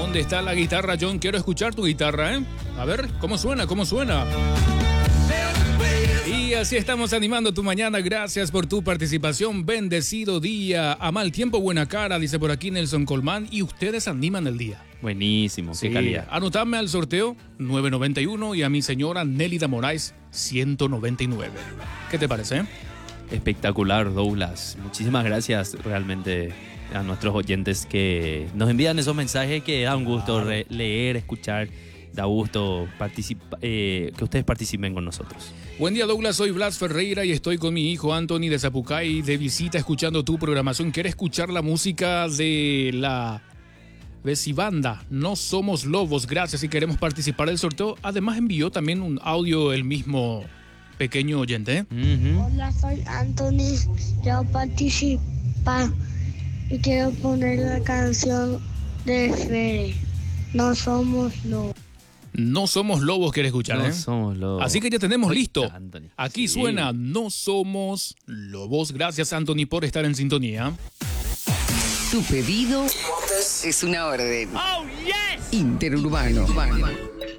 ¿Dónde está la guitarra, John? Quiero escuchar tu guitarra, ¿eh? A ver, ¿cómo suena? ¿Cómo suena? Y así estamos animando tu mañana. Gracias por tu participación. Bendecido día. A mal tiempo, buena cara, dice por aquí Nelson Colmán. Y ustedes animan el día. Buenísimo, Sí. qué calidad. Anotadme al sorteo 991 y a mi señora Nélida Moraes 199. ¿Qué te parece? Espectacular, Douglas. Muchísimas gracias realmente a nuestros oyentes que nos envían esos mensajes que da un gusto leer, escuchar. Da gusto que ustedes participen con nosotros. Buen día, Douglas. Soy Blas Ferreira y estoy con mi hijo Anthony de Zapucay de visita escuchando tu programación. ¿Quieres escuchar la música de la Besibanda? No somos lobos. Gracias. Si queremos participar del sorteo. Además envió también un audio el mismo pequeño oyente. Hola, soy Anthony. Yo participo y quiero poner la canción de Fede. No somos lobos. No somos lobos, quiere escuchar, No ¿eh? somos lobos. Así que ya tenemos listo. Anthony. Aquí Sí. suena No somos lobos. Gracias, Anthony, por estar en sintonía. Tu pedido es una orden. Interurbano.